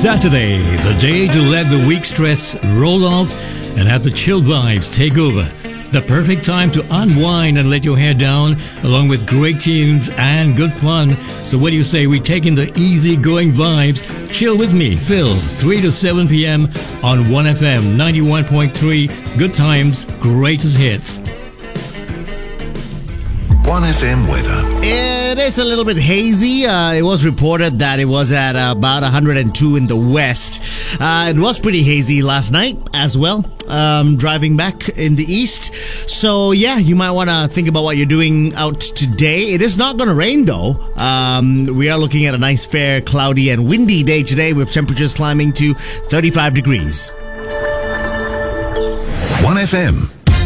Saturday, the day to let the week stress roll off and have the chill vibes take over. The perfect time to unwind and let your hair down, along with great tunes and good fun. So what do you say we take in the easy-going vibes? Chill with me, Phil, 3 to 7 p.m. on 1FM 91.3. Good times, greatest hits. 1FM weather. It is a little bit hazy. It was reported that it was at about 102 in the west. It was pretty hazy last night as well, driving back in the east. So, yeah, you might want to think about what you're doing out today. It is not going to rain, though. We are looking at a nice, fair, cloudy and windy day today with temperatures climbing to 35 degrees. 1FM.